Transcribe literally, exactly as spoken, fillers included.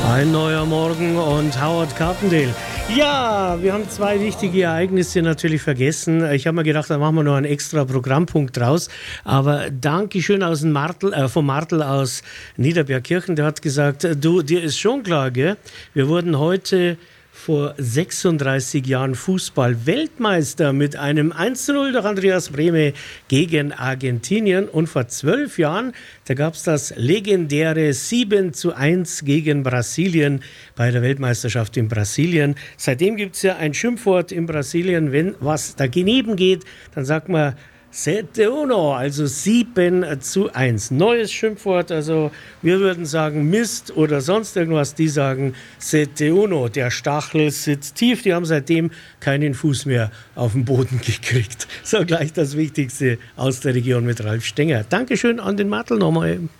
Ein neuer Morgen und Howard Carpendale. Ja, wir haben zwei wichtige Ereignisse natürlich vergessen. Ich habe mir gedacht, da machen wir noch einen extra Programmpunkt draus. Aber Dankeschön aus dem Martel, äh, vom Martel aus Niederbergkirchen. Der hat gesagt, du, dir ist schon klar, gell? Wir wurden heute vor sechsunddreißig Jahren Fußball-Weltmeister mit einem eins zu null durch Andreas Brehme gegen Argentinien. Und vor zwölf Jahren, da gab es das legendäre sieben zu eins gegen Brasilien bei der Weltmeisterschaft in Brasilien. Seitdem gibt es ja ein Schimpfwort in Brasilien, wenn was daneben geht, dann sagt man Sette uno, also sieben zu eins. Neues Schimpfwort, also wir würden sagen Mist oder sonst irgendwas, die sagen Sette uno, der Stachel sitzt tief, die haben seitdem keinen Fuß mehr auf den Boden gekriegt. So, gleich das Wichtigste aus der Region mit Ralf Stenger. Dankeschön an den Martel nochmal.